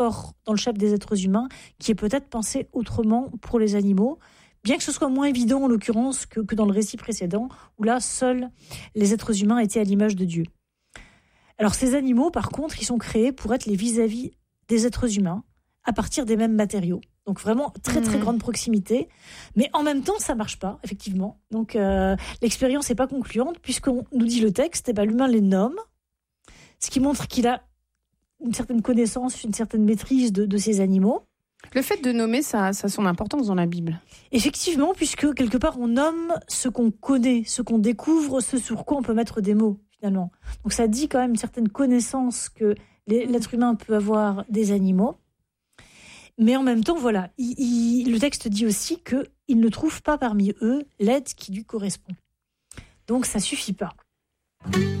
dans le chef des êtres humains qui est peut-être pensé autrement pour les animaux, bien que ce soit moins évident en l'occurrence que dans le récit précédent, où là, seuls les êtres humains étaient à l'image de Dieu. Alors ces animaux, par contre, ils sont créés pour être les vis-à-vis des êtres humains, à partir des mêmes matériaux. Donc vraiment très très grande proximité, mais en même temps ça marche pas effectivement. Donc l'expérience n'est pas concluante puisqu'on nous dit le texte, l'humain les nomme, ce qui montre qu'il a une certaine connaissance, une certaine maîtrise de ces animaux. Le fait de nommer, ça a son importance dans la Bible. Effectivement, puisque quelque part on nomme ce qu'on connaît, ce qu'on découvre, ce sur quoi on peut mettre des mots finalement. Donc ça dit quand même une certaine connaissance que l'être humain peut avoir des animaux. Mais en même temps, voilà, le texte dit aussi qu'il ne trouve pas parmi eux l'aide qui lui correspond. Donc ça suffit pas.